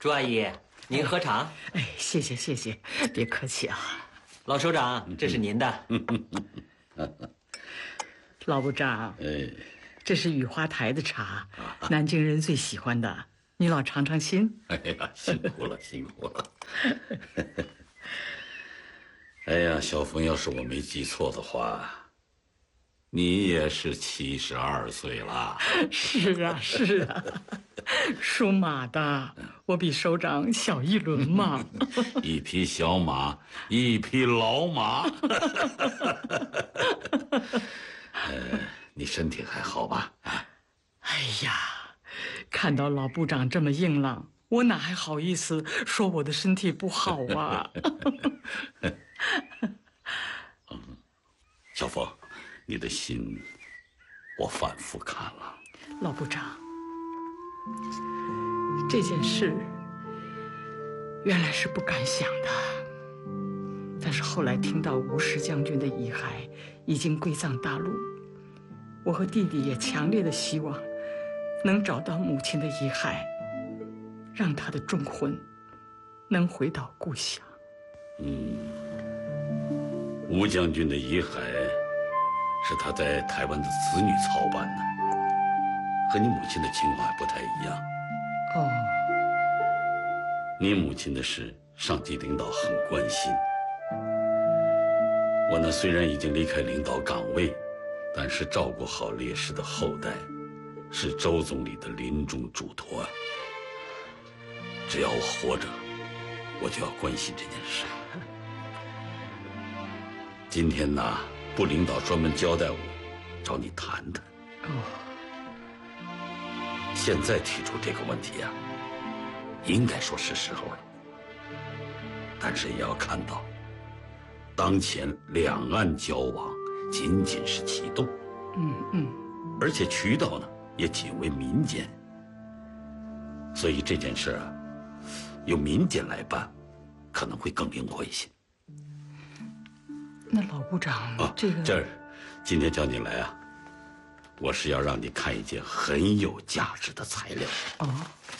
朱阿姨，您喝茶。 哎，谢谢谢谢，别客气啊。 老首长，这是您的。 老部长，这是雨花台的茶，南京人最喜欢的，你老尝尝新。 哎呀，辛苦了，辛苦了。哎呀，小凤，要是我没记错的话，你也是72岁了。 是啊，是啊，属马的，我比首长小一轮嘛。 一匹小马，一匹老马。你身体还好吧？ 哎呀，看到老部长这么硬朗，我哪还好意思说我的身体不好啊？ 小凤，你的信我反复看了。 老部长，这件事原来是不敢想的，但是后来听到吴石将军的遗骸已经归葬大陆，我和弟弟也强烈的希望能找到母亲的遗骸，让她的忠魂能回到故乡。 吴将军的遗骸是他在台湾的子女操办的，和你母亲的情况还不太一样。 哦， 你母亲的事，上级领导很关心。我呢，虽然已经离开领导岗位，但是照顾好烈士的后代，是周总理的临终嘱托啊。只要我活着，我就要关心这件事。今天呢，部领导专门交代我，找你谈谈。现在提出这个问题啊，应该说是时候了。但是也要看到，当前两岸交往仅仅是启动，而且渠道呢也仅为民间，所以这件事啊，由民间来办，可能会更灵活一些。 那老部长，这儿今天叫你来啊，我是要让你看一件很有价值的材料。